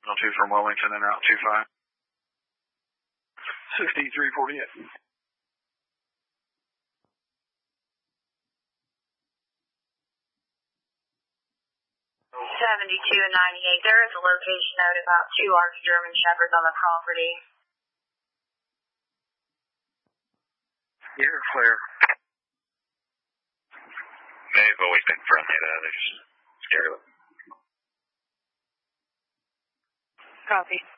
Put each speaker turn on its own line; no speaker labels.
2 from Wellington and route 25. 6348.
7298. There is a location note about 2 large German Shepherds on the property.
You're clear.
They've always been friendly, though. They're just scary.
Copy.